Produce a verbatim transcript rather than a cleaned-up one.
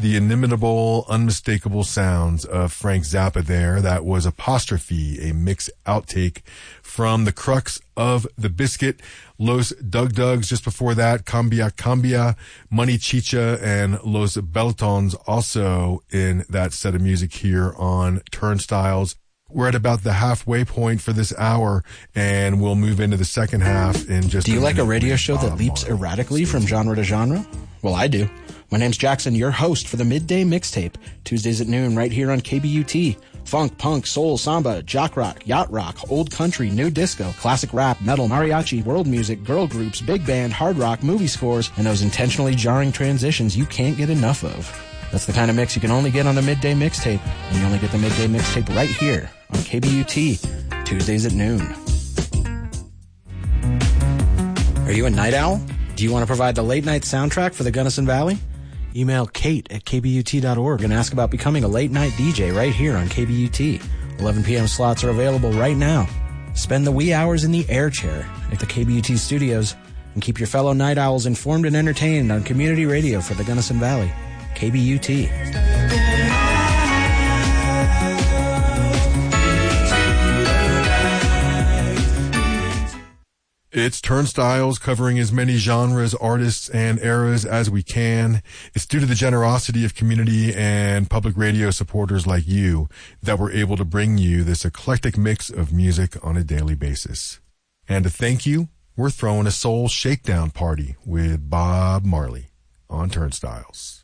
the inimitable, unmistakable sounds of Frank Zappa there. That was Apostrophe, a mix outtake from the crux of the biscuit. Los Dug Dugs just before that, Cambia Cambia, Money Chicha, and Los Beltons also in that set of music here on Turnstiles. We're at about the halfway point for this hour, and we'll move into the second half in just Do you a like a radio show Bob that leaps Marley. erratically from genre to genre? Well, I do. My name's Jackson, your host for the Midday Mixtape, Tuesdays at noon right here on K B U T. Funk, punk, soul, samba, jock rock, yacht rock, old country, new disco, classic rap, metal, mariachi, world music, girl groups, big band, hard rock, movie scores, and those intentionally jarring transitions you can't get enough of. That's the kind of mix you can only get on the Midday Mixtape, and you only get the Midday Mixtape right here on K B U T, Tuesdays at noon. Are you a night owl? Do you want to provide the late night soundtrack for the Gunnison Valley? Email Kate at k b u t dot org and ask about becoming a late night D J right here on K B U T. eleven p.m. slots are available right now. Spend the wee hours in the air chair at the K B U T studios and keep your fellow night owls informed and entertained on community radio for the Gunnison Valley. K B U T. It's Turnstiles, covering as many genres, artists, and eras as we can. It's due to the generosity of community and public radio supporters like you that we're able to bring you this eclectic mix of music on a daily basis. And to thank you, we're throwing a soul shakedown party with Bob Marley on Turnstiles.